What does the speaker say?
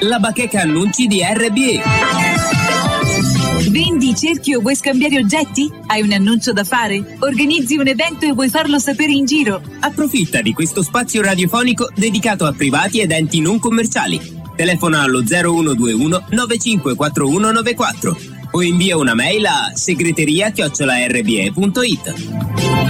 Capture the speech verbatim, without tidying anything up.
La bacheca annunci di R B E. Vendi, cerchi o vuoi scambiare oggetti? Hai un annuncio da fare? Organizzi un evento e vuoi farlo sapere in giro? Approfitta di questo spazio radiofonico dedicato a privati ed enti non commerciali. Telefona allo zero uno due uno nove cinque quattro uno nove quattro o invia una mail a segreteria chiocciola r b e punto it.